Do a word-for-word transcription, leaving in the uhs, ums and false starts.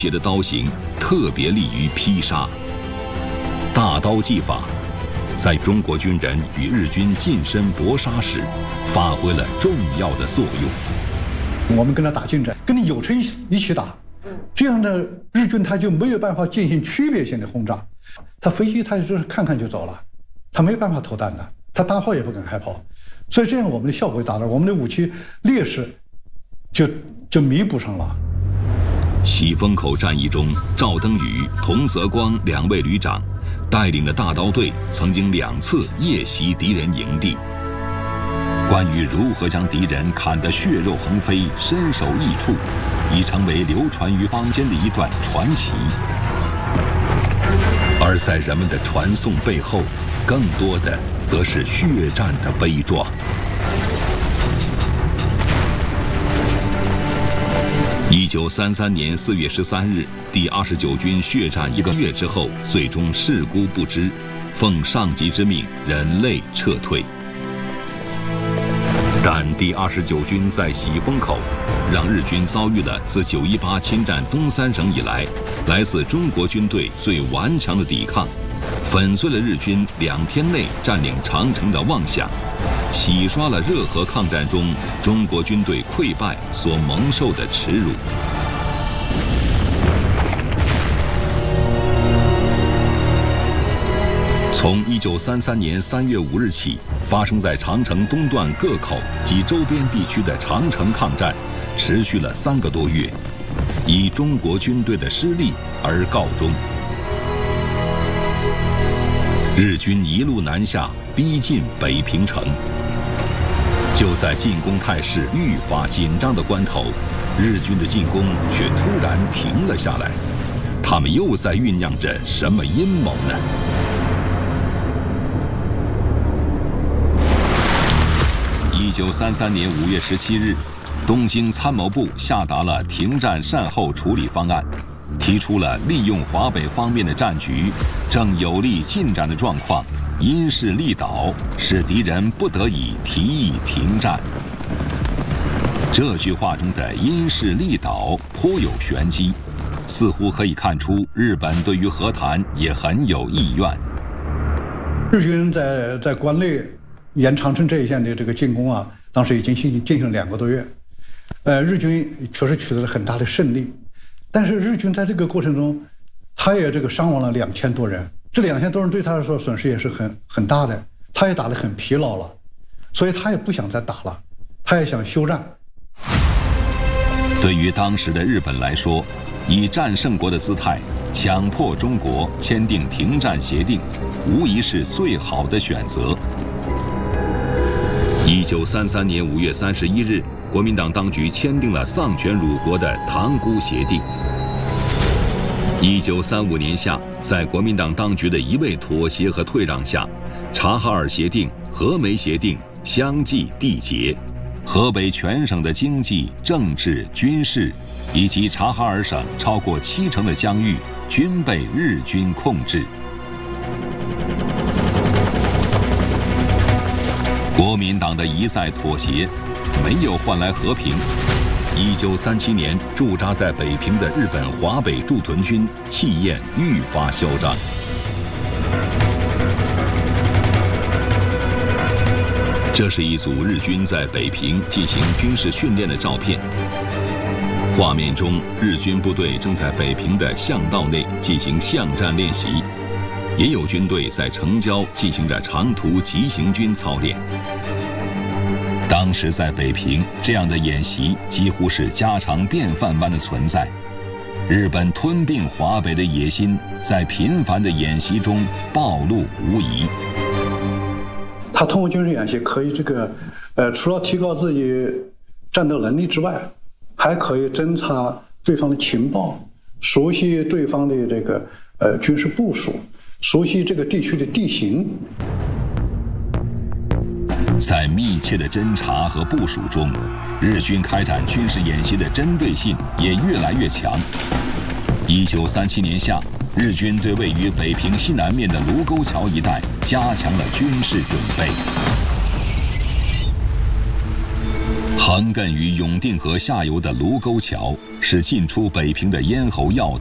写的刀型特别利于劈杀。大刀技法在中国军人与日军近身搏杀时发挥了重要的作用。 我们跟他打近战，跟你友城一起打，这样的日军他就没有办法进行区别性的轰炸，他飞机他就是看看就走了，他没有办法投弹的，他大炮也不敢开炮，所以这样我们的效果达到，我们的武器劣势就就弥补上了。 喜峰口战役中，赵登禹、童泽光两位旅长带领的大刀队曾经两次夜袭敌人营地。关于如何将敌人砍得血肉横飞、身首异处，已成为流传于坊间的一段传奇。而在人们的传颂背后，更多的则是血战的悲壮。一九三三年四月十三日，第二十九军血战一个月之后，最终事孤不支，奉上级之命，忍泪撤退。但第二十九军在喜峰口，让日军遭遇了自九一八侵占东三省以来，来自中国军队最顽强的抵抗，粉碎了日军两天内占领长城的妄想，洗刷了热河抗战中中国军队溃败所蒙受的耻辱。从一九三三年三月五日起，发生在长城东段各口及周边地区的长城抗战，持续了三个多月，以中国军队的失利而告终。日军一路南下，逼近北平城。就在进攻态势愈发紧张的关头，日军的进攻却突然停了下来。他们又在酝酿着什么阴谋呢？一九三三年五月十七日，东京参谋部下达了停战善后处理方案，提出了利用华北方面的战局正有利进展的状况，因势利导，使敌人不得已提议停战。这句话中的因势利导颇有玄机，似乎可以看出日本对于和谈也很有意愿。 日军在在关内沿长城这一线的这个进攻啊，当时已经进进行了两个多月，呃，日军确实取得了很大的胜利，但是日军在这个过程中，他也这个伤亡了两千多人，这两千多人对他来说损失也是很很大的，他也打得很疲劳了，所以他也不想再打了，他也想休战。 对于当时的日本来说，以战胜国的姿态强迫中国签订停战协定，无疑是最好的选择。一九三三年五月三十一日，国民党当局签订了丧权辱国的塘沽协定。一九三五年夏，在国民党当局的一味妥协和退让下，察哈尔协定、和美协定相继缔结，河北全省的经济、政治、军事以及察哈尔省超过七成的疆域均被日军控制。国民党的一再妥协，没有换来和平。一九三七年，驻扎在北平的日本华北驻屯军气焰愈发嚣张。这是一组日军在北平进行军事训练的照片。画面中，日军部队正在北平的巷道内进行巷战练习。也有军队在城郊进行着长途急行军操练。当时在北平，这样的演习几乎是家常便饭般的存在。日本吞并华北的野心在频繁的演习中暴露无遗。 他通过军事演习可以这个，呃，除了提高自己战斗能力之外，还可以侦察对方的情报，熟悉对方的这个呃军事部署，熟悉这个地区的地形。 在密切的侦察和部署中，日军开展军事演习的针对性也越来越强。一九三七年夏，日军对位于北平西南面的卢沟桥一带加强了军事准备。 横亘于永定河下游的卢沟桥是进出北平的咽喉要